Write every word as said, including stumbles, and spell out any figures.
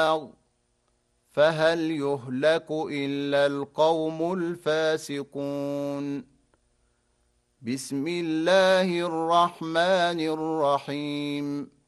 البلاغ فهل يهلك إلا القوم الفاسقون. بسم الله الرحمن الرحيم